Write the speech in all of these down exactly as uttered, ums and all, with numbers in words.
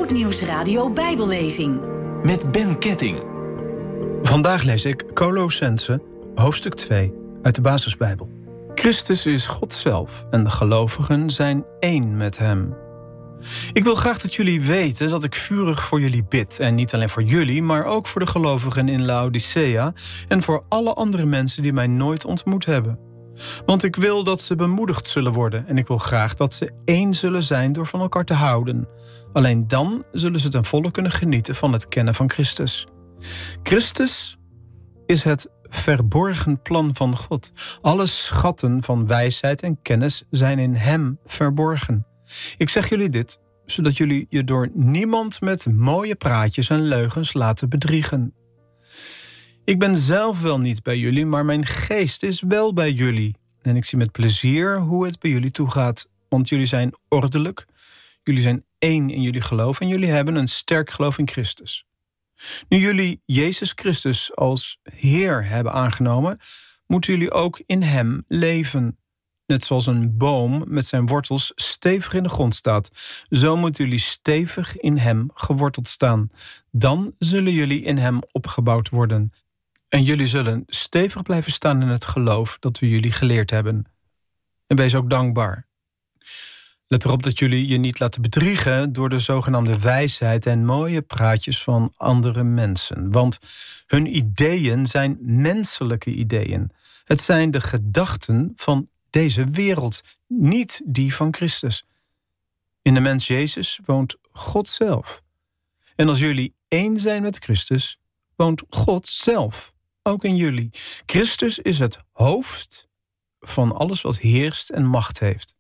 Groot Nieuws Radio Bijbellezing. Met Ben Ketting. Vandaag lees ik Kolossenzen, hoofdstuk twee, uit de Basisbijbel. Christus is God zelf en de gelovigen zijn één met hem. Ik wil graag dat jullie weten dat ik vurig voor jullie bid. En niet alleen voor jullie, maar ook voor de gelovigen in Laodicea en voor alle andere mensen die mij nooit ontmoet hebben. Want ik wil dat ze bemoedigd zullen worden en ik wil graag dat ze één zullen zijn door van elkaar te houden. Alleen dan zullen ze ten volle kunnen genieten van het kennen van Christus. Christus is het verborgen plan van God. Alle schatten van wijsheid en kennis zijn in hem verborgen. Ik zeg jullie dit, zodat jullie je door niemand met mooie praatjes en leugens laten bedriegen. Ik ben zelf wel niet bij jullie, maar mijn geest is wel bij jullie. En ik zie met plezier hoe het bij jullie toegaat, want jullie zijn ordelijk. Jullie zijn één in jullie geloof en jullie hebben een sterk geloof in Christus. Nu jullie Jezus Christus als Heer hebben aangenomen, moeten jullie ook in hem leven. Net zoals een boom met zijn wortels stevig in de grond staat, zo moeten jullie stevig in hem geworteld staan. Dan zullen jullie in hem opgebouwd worden. En jullie zullen stevig blijven staan in het geloof dat we jullie geleerd hebben. En wees ook dankbaar. Let erop dat jullie je niet laten bedriegen door de zogenaamde wijsheid en mooie praatjes van andere mensen. Want hun ideeën zijn menselijke ideeën. Het zijn de gedachten van deze wereld, niet die van Christus. In de mens Jezus woont God zelf. En als jullie één zijn met Christus, woont God zelf, ook in jullie. Christus is het hoofd van alles wat heerst en macht heeft.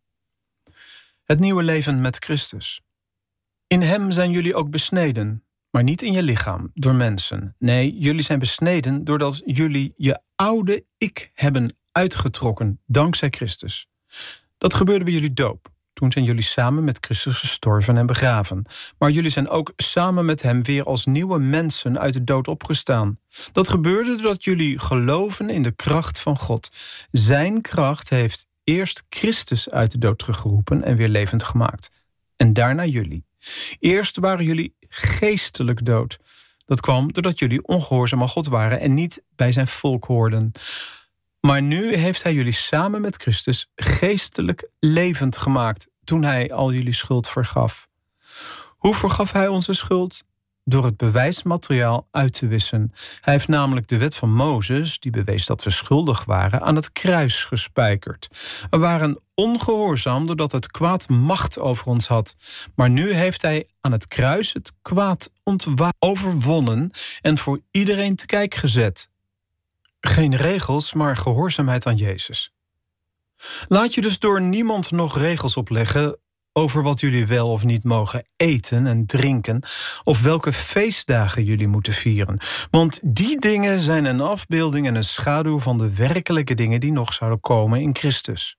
Het nieuwe leven met Christus. In hem zijn jullie ook besneden, maar niet in je lichaam, door mensen. Nee, jullie zijn besneden doordat jullie je oude ik hebben uitgetrokken, dankzij Christus. Dat gebeurde bij jullie doop. Toen zijn jullie samen met Christus gestorven en begraven. Maar jullie zijn ook samen met hem weer als nieuwe mensen uit de dood opgestaan. Dat gebeurde doordat jullie geloven in de kracht van God. Zijn kracht heeft eerst Christus uit de dood teruggeroepen en weer levend gemaakt. En daarna jullie. Eerst waren jullie geestelijk dood. Dat kwam doordat jullie ongehoorzaam aan God waren en niet bij zijn volk hoorden. Maar nu heeft hij jullie samen met Christus geestelijk levend gemaakt toen hij al jullie schuld vergaf. Hoe vergaf hij onze schuld? Door het bewijsmateriaal uit te wissen. Hij heeft namelijk de wet van Mozes, die bewees dat we schuldig waren, aan het kruis gespijkerd. We waren ongehoorzaam doordat het kwaad macht over ons had. Maar nu heeft hij aan het kruis het kwaad ontwa- overwonnen en voor iedereen te kijk gezet. Geen regels, maar gehoorzaamheid aan Jezus. Laat je dus door niemand nog regels opleggen over wat jullie wel of niet mogen eten en drinken, of welke feestdagen jullie moeten vieren. Want die dingen zijn een afbeelding en een schaduw van de werkelijke dingen die nog zouden komen in Christus.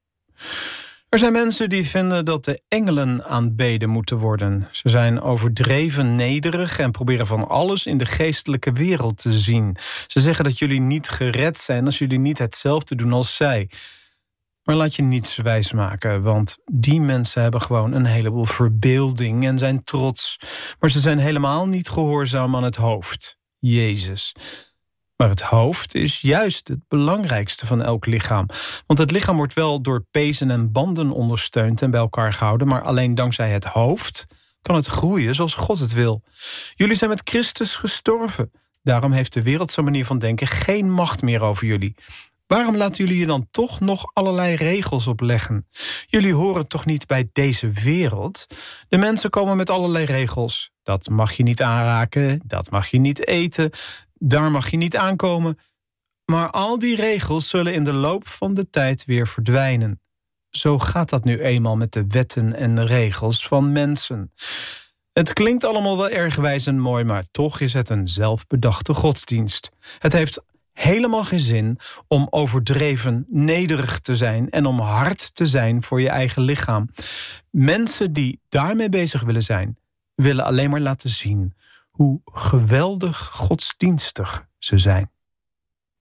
Er zijn mensen die vinden dat de engelen aanbeden moeten worden. Ze zijn overdreven nederig en proberen van alles in de geestelijke wereld te zien. Ze zeggen dat jullie niet gered zijn als jullie niet hetzelfde doen als zij. Maar laat je niets wijs maken, want die mensen hebben gewoon een heleboel verbeelding en zijn trots. Maar ze zijn helemaal niet gehoorzaam aan het hoofd, Jezus. Maar het hoofd is juist het belangrijkste van elk lichaam. Want het lichaam wordt wel door pezen en banden ondersteund en bij elkaar gehouden, maar alleen dankzij het hoofd kan het groeien zoals God het wil. Jullie zijn met Christus gestorven. Daarom heeft de wereldse manier van denken geen macht meer over jullie. Waarom laten jullie je dan toch nog allerlei regels opleggen? Jullie horen toch niet bij deze wereld? De mensen komen met allerlei regels. Dat mag je niet aanraken, dat mag je niet eten, daar mag je niet aankomen. Maar al die regels zullen in de loop van de tijd weer verdwijnen. Zo gaat dat nu eenmaal met de wetten en regels van mensen. Het klinkt allemaal wel erg wijs en mooi, maar toch is het een zelfbedachte godsdienst. Het heeft helemaal geen zin om overdreven nederig te zijn en om hard te zijn voor je eigen lichaam. Mensen die daarmee bezig willen zijn, willen alleen maar laten zien hoe geweldig godsdienstig ze zijn.